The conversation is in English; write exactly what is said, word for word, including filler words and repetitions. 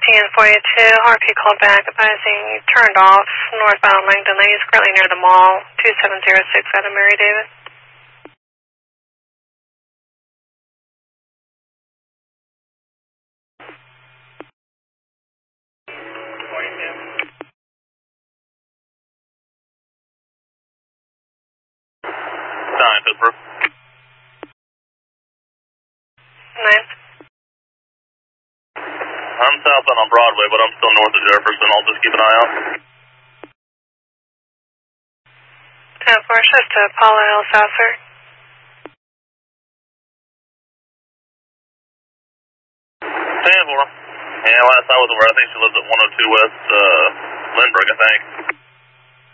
fifteen forty-two, R P called back advising you turned off northbound Langdon Lane. He's currently near the mall, two seven zero six out of Mary David. Nine, Pittsburgh. Nine. I'm southbound on Broadway, but I'm still north of Jefferson. I'll just keep an eye out. ten four, shift to Paula Hill South, sir. ten four. Yeah, last I was over, I think she lives at one oh two West uh, Lindbergh, I think.